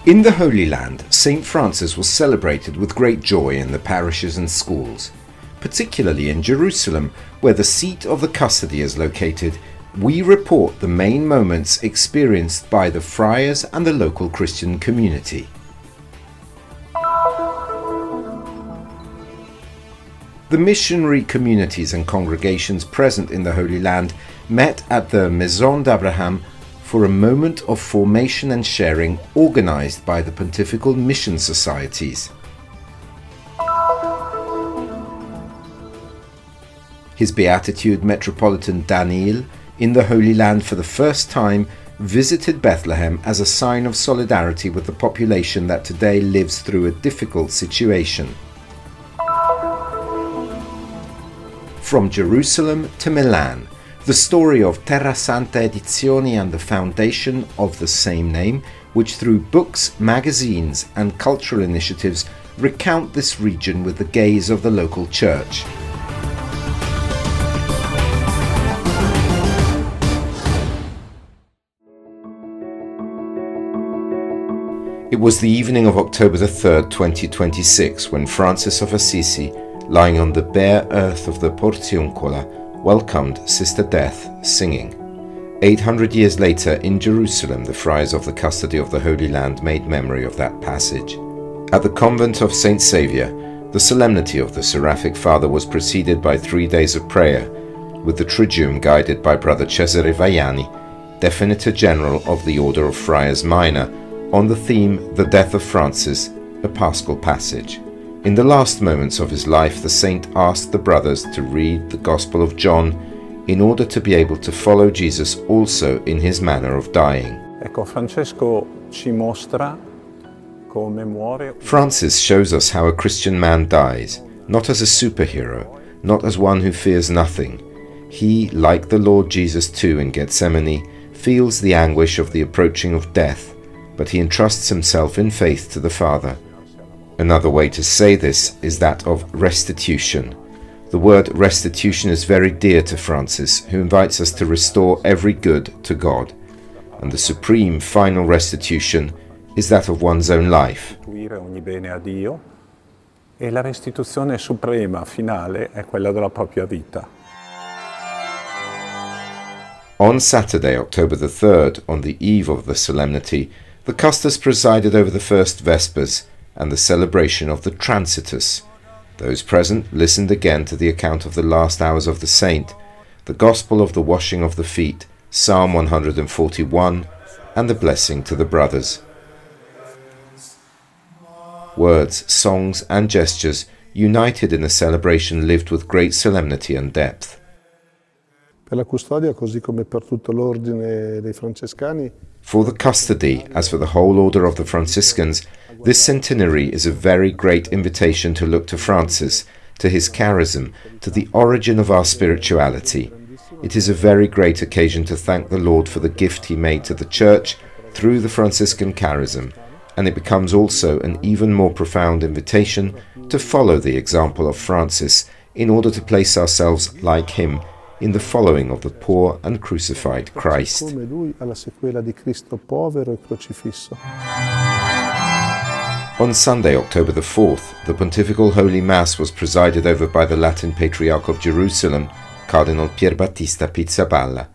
In the Holy Land, St. Francis was celebrated with great joy in the parishes and schools. Particularly in Jerusalem, where the seat of the custody is located, we report the main moments experienced by the friars and the local Christian community. The missionary communities and congregations present in the Holy Land met at the Maison d'Abraham for a moment of formation and sharing organized by the Pontifical Mission Societies. His Beatitude Metropolitan Daniel, in the Holy Land for the first time, visited Bethlehem as a sign of solidarity with the population that today lives through a difficult situation. From Jerusalem to Milan, the story of Terra Santa Edizioni and the foundation of the same name, which through books, magazines and cultural initiatives recount this region with the gaze of the local church. It was the evening of October the 3rd, 2026, when Francis of Assisi, lying on the bare earth of the Porziuncola, welcomed Sister Death, singing. 800 years later, in Jerusalem, the friars of the custody of the Holy Land made memory of that passage. At the convent of Saint Saviour, the solemnity of the Seraphic Father was preceded by 3 days of prayer, with the Triduum guided by Brother Cesare Vaiani, Definitor General of the Order of Friars Minor, on the theme The Death of Francis, a Paschal Passage. In the last moments of his life, the saint asked the brothers to read the Gospel of John in order to be able to follow Jesus also in his manner of dying. Francis shows us how a Christian man dies, not as a superhero, not as one who fears nothing. He, like the Lord Jesus too in Gethsemane, feels the anguish of the approaching of death, but he entrusts himself in faith to the Father. Another way to say this is that of restitution. The word restitution is very dear to Francis, who invites us to restore every good to God. And the supreme final restitution is that of one's own life. On Saturday, October the 3rd, on the eve of the solemnity, the Custos presided over the first Vespers and the celebration of the Transitus. Those present listened again to the account of the last hours of the saint, the Gospel of the washing of the feet, Psalm 141, and the blessing to the brothers. Words, songs and gestures, united in a celebration lived with great solemnity and depth. For the custody, as for the whole order of the Franciscans, this centenary is a very great invitation to look to Francis, to his charism, to the origin of our spirituality. It is a very great occasion to thank the Lord for the gift he made to the Church through the Franciscan charism, and it becomes also an even more profound invitation to follow the example of Francis in order to place ourselves, like him, in the following of the poor and crucified Christ. On Sunday, October the 4th, the Pontifical Holy Mass was presided over by the Latin Patriarch of Jerusalem, Cardinal Pierbattista Pizzaballa,